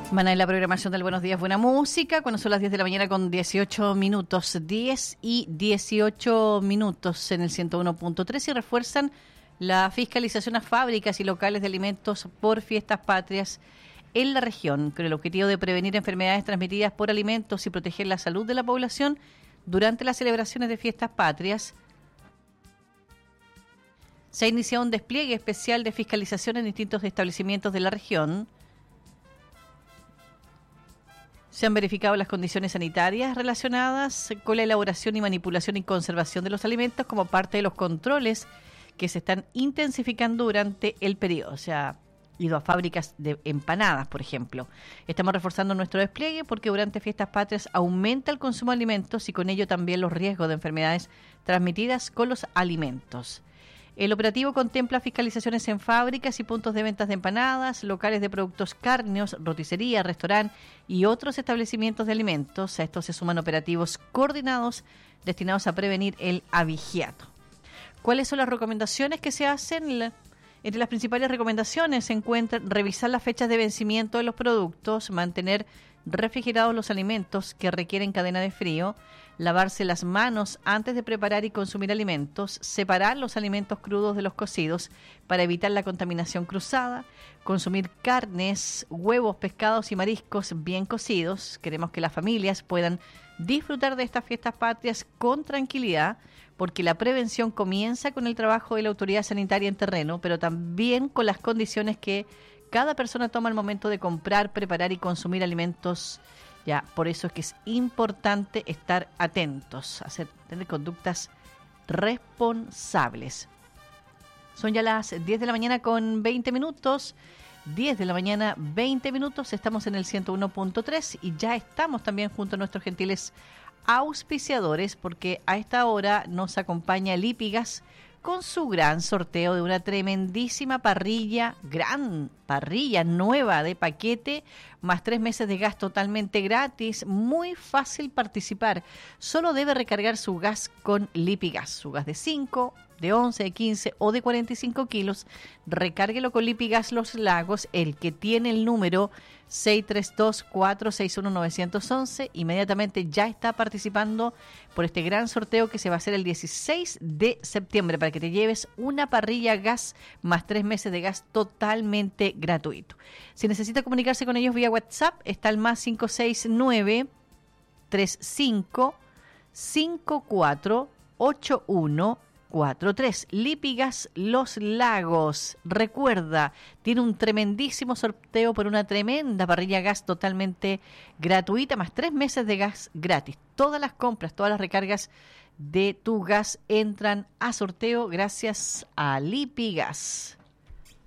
Mana en la programación del Buenos Días, Buena Música, cuando son las 10 de la mañana con 18 minutos, 10 y 18 minutos en el 101.3 y refuerzan la fiscalización a fábricas y locales de alimentos por fiestas patrias en la región, con el objetivo de prevenir enfermedades transmitidas por alimentos y proteger la salud de la población durante las celebraciones de fiestas patrias. Se ha iniciado un despliegue especial de fiscalización en distintos establecimientos de la región. Se han verificado las condiciones sanitarias relacionadas con la elaboración y manipulación y conservación de los alimentos como parte de los controles que se están intensificando durante el periodo. Se ha ido a fábricas de empanadas, por ejemplo. Estamos reforzando nuestro despliegue porque durante fiestas patrias aumenta el consumo de alimentos y con ello también los riesgos de enfermedades transmitidas con los alimentos. El operativo contempla fiscalizaciones en fábricas y puntos de ventas de empanadas, locales de productos cárneos, roticería, restaurante y otros establecimientos de alimentos. A estos se suman operativos coordinados destinados a prevenir el abigeato. ¿Cuáles son las recomendaciones que se hacen? Entre las principales recomendaciones se encuentran revisar las fechas de vencimiento de los productos, mantener refrigerados los alimentos que requieren cadena de frío, lavarse las manos antes de preparar y consumir alimentos, separar los alimentos crudos de los cocidos para evitar la contaminación cruzada, consumir carnes, huevos, pescados y mariscos bien cocidos. Queremos que las familias puedan disfrutar de estas fiestas patrias con tranquilidad, porque la prevención comienza con el trabajo de la autoridad sanitaria en terreno, pero también con las condiciones que cada persona toma al momento de comprar, preparar y consumir alimentos. Ya, por eso es que es importante estar atentos, tener conductas responsables. Son ya las 10 de la mañana con 20 minutos. 10 de la mañana, 20 minutos. Estamos en el 101.3 y ya estamos también junto a nuestros gentiles auspiciadores, porque a esta hora nos acompaña Lípigas con su gran sorteo de una tremendísima gran parrilla nueva de paquete, más 3 meses de gas totalmente gratis. Muy fácil participar. Solo debe recargar su gas con Lípigas, su gas de 5, de 11, de 15 o de 45 kilos. Recárguelo con Lípigas Los Lagos, el que tiene el número 632-461-911. Inmediatamente ya está participando por este gran sorteo que se va a hacer el 16 de septiembre para que te lleves una parrilla gas más 3 meses de gas totalmente gratuito. Si necesita comunicarse con ellos vía WhatsApp, está el más 569-3554-8143. Lípigas Los Lagos. Recuerda, tiene un tremendísimo sorteo por una tremenda parrilla gas totalmente gratuita, más 3 meses de gas gratis. Todas las compras, todas las recargas de tu gas entran a sorteo gracias a Lípigas.